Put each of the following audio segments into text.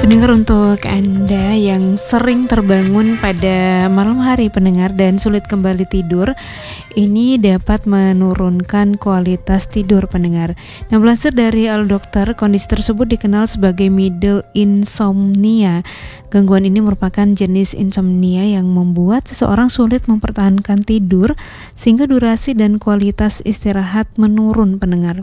Pendengar, untuk Anda yang sering terbangun pada malam hari pendengar dan sulit kembali tidur, ini dapat menurunkan kualitas tidur pendengar. Nah, belajar dari Al Dokter, kondisi tersebut dikenal sebagai middle insomnia. Gangguan ini merupakan jenis insomnia yang membuat seseorang sulit mempertahankan tidur sehingga durasi dan kualitas istirahat menurun pendengar.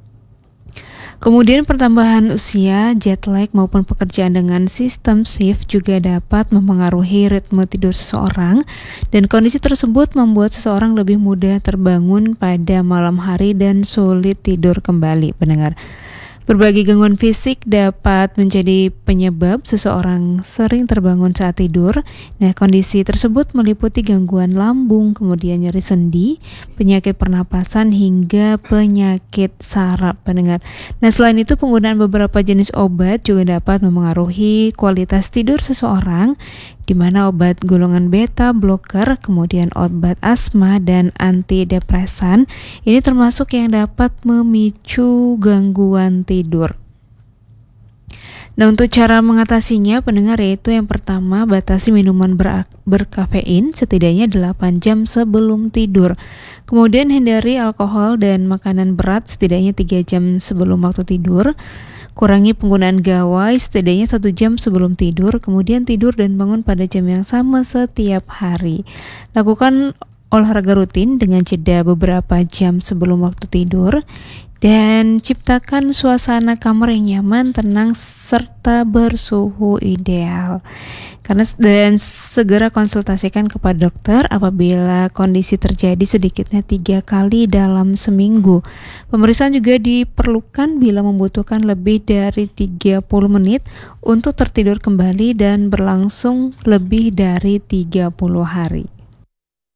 Kemudian pertambahan usia, jet lag maupun pekerjaan dengan sistem shift juga dapat mempengaruhi ritme tidur seseorang, dan kondisi tersebut membuat seseorang lebih mudah terbangun pada malam hari dan sulit tidur kembali pendengar. Berbagai gangguan fisik dapat menjadi penyebab seseorang sering terbangun saat tidur. Nah, kondisi tersebut meliputi gangguan lambung, kemudian nyeri sendi, penyakit pernapasan, hingga penyakit saraf pendengar. Nah, selain itu penggunaan beberapa jenis obat juga dapat memengaruhi kualitas tidur seseorang, di mana obat golongan beta blocker, kemudian obat asma dan antidepresan ini termasuk yang dapat memicu gangguan tidur. Nah, untuk cara mengatasinya pendengar, yaitu yang pertama, batasi minuman berkafein setidaknya 8 jam sebelum tidur. Kemudian hindari alkohol dan makanan berat setidaknya 3 jam sebelum waktu tidur. Kurangi penggunaan gawai setidaknya 1 jam sebelum tidur. Kemudian tidur dan bangun pada jam yang sama setiap hari. Lakukan olahraga rutin dengan jeda beberapa jam sebelum waktu tidur. Dan ciptakan suasana kamar yang nyaman, tenang, serta bersuhu ideal. Dan segera konsultasikan kepada dokter apabila kondisi terjadi sedikitnya 3 kali dalam seminggu. Pemeriksaan juga diperlukan bila membutuhkan lebih dari 30 menit untuk tertidur kembali dan berlangsung lebih dari 30 hari.